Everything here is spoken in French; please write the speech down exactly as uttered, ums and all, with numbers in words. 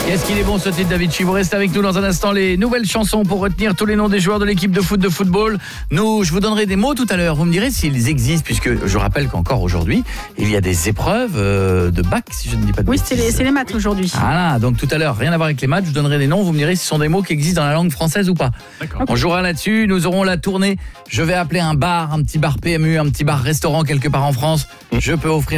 Qu'est-ce qu'il est bon ce titre, David Chi. Vous restez avec nous dans un instant, les nouvelles chansons pour retenir tous les noms des joueurs de l'équipe de foot de football. Nous, je vous donnerai des mots tout à l'heure. Vous me direz s'ils existent, puisque je rappelle qu'encore aujourd'hui, il y a des épreuves euh, de bac, si je ne dis pas de Oui, bêtises. c'est les, c'est les maths aujourd'hui. Voilà, donc tout à l'heure, rien à voir avec les maths, je vous donnerai des noms, vous me direz si ce sont des mots qui existent dans la langue française ou pas. D'accord. On jouera là-dessus, nous aurons la tournée. Je vais appeler un bar, un petit bar P M U, un petit bar restaurant quelque part en France. Je peux offrir